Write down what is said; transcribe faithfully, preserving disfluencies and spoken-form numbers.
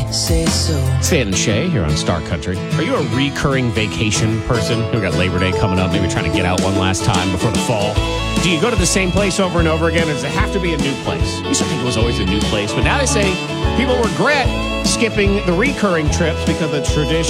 say so. Stan and Shay here on Star Country. Are you a recurring vacation person? We got Labor Day coming up, maybe trying to get out one last time before the fall. Do you go to the same place over and over again, or does it have to be a new place? I used to think it was always a new place, but now they say people regret skipping the recurring trips because of the tradition.